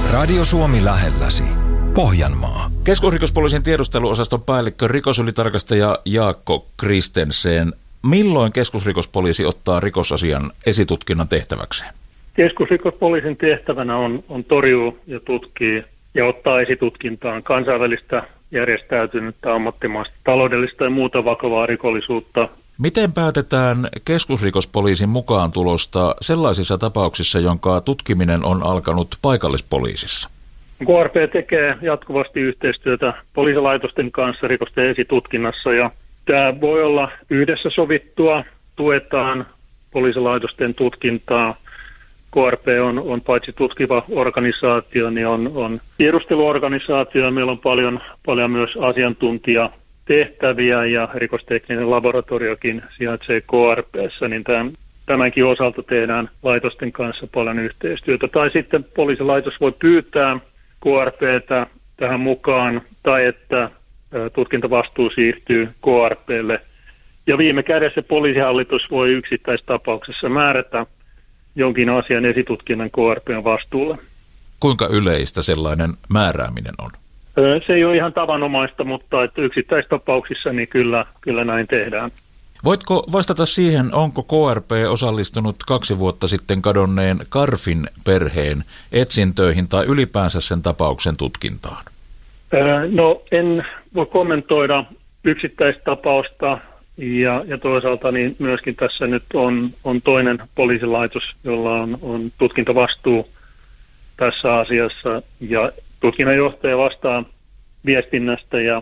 Radio Suomi lähelläsi. Pohjanmaa. Keskusrikospoliisin tiedusteluosaston päällikkö, rikosylitarkastaja Jaakko Kristensen. Milloin keskusrikospoliisi ottaa rikosasian esitutkinnan tehtäväkseen? Keskusrikospoliisin tehtävänä on torjua ja tutkii ja ottaa esitutkintaan kansainvälistä järjestäytynyttä ammattimaista taloudellista ja muuta vakavaa rikollisuutta. Miten päätetään keskusrikospoliisin mukaan tulosta sellaisissa tapauksissa, jonka tutkiminen on alkanut paikallispoliisissa? KRP tekee jatkuvasti yhteistyötä poliisilaitosten kanssa rikosten esitutkinnassa ja tämä voi olla yhdessä sovittua, tuetaan poliisilaitosten tutkintaa. KRP on paitsi tutkiva organisaatio, niin on tiedusteluorganisaatio ja meillä on paljon myös asiantuntijatehtäviä ja rikostekninen laboratoriokin sijaitsee KRP:ssä, niin tämänkin osalta tehdään laitosten kanssa paljon yhteistyötä. Tai sitten poliisilaitos voi pyytää KRP:tä tähän mukaan tai että tutkintavastuu siirtyy KRP:lle. Ja viime kädessä poliisihallitus voi yksittäistapauksessa määrätä jonkin asian esitutkinnan KRP:n vastuulle. Kuinka yleistä sellainen määrääminen on? Se ei ole ihan tavanomaista, mutta että yksittäistapauksissa niin kyllä näin tehdään. Voitko vastata siihen, onko KRP osallistunut 2 vuotta sitten kadonneen Karfin perheen etsintöihin tai ylipäänsä sen tapauksen tutkintaan? No en voi kommentoida yksittäistapausta ja toisaalta niin myöskin tässä nyt on toinen poliisilaitos, jolla on tutkintavastuu tässä asiassa ja tutkinnanjohtaja vastaa viestinnästä ja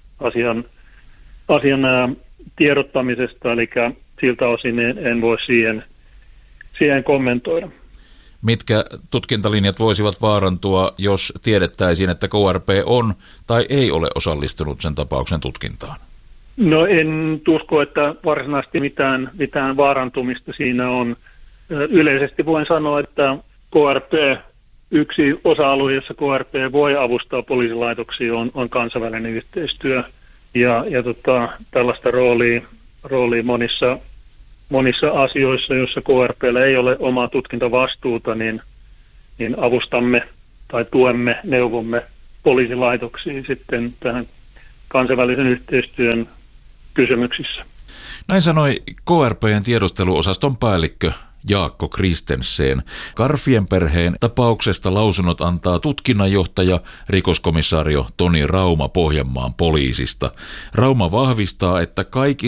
asian tiedottamisesta, eli siltä osin en voi siihen kommentoida. Mitkä tutkintalinjat voisivat vaarantua, jos tiedettäisiin, että KRP on tai ei ole osallistunut sen tapauksen tutkintaan? No en usko, että varsinaisesti mitään vaarantumista siinä on. Yleisesti voin sanoa, että KRP, yksi osa-alue, jossa KRP voi avustaa poliisilaitoksia, on kansainvälinen yhteistyö. Ja tällaista roolia monissa asioissa, joissa KRP:llä ei ole omaa tutkintavastuuta, niin avustamme tai tuemme, neuvomme poliisilaitoksiin sitten tähän kansainvälisen yhteistyön kysymyksissä. Näin sanoi KRP:n tiedusteluosaston päällikkö Jaakko Kristensen. Karfien perheen tapauksesta lausunnot antaa tutkinnanjohtaja rikoskomissaario Toni Rauma Pohjanmaan poliisista. Rauma vahvistaa, että kaikki